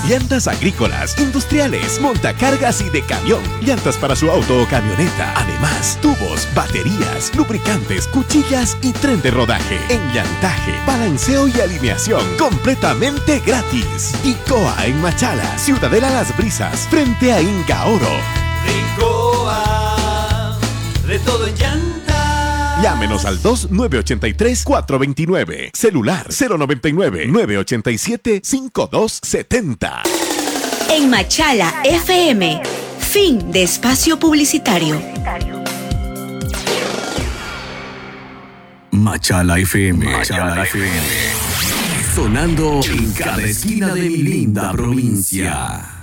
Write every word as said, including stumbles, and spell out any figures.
Llantas agrícolas, industriales, montacargas y de camión. Llantas para su auto o camioneta. Además, tubos, baterías, lubricantes, cuchillas y tren de rodaje. Enllantaje, balanceo y alineación. Completamente gratis. Icoa en Machala, Ciudadela Las Brisas, frente a Inca Oro. Icoa, de todo en llanta. Llámenos al dos nueve ocho tres cuatro dos nueve. Celular cero noventa y nueve, nueve ochenta y siete, cincuenta y dos setenta. En Machala F M. Fin de espacio publicitario. Machala F M. Machala F M. Sonando en cada esquina de mi linda provincia.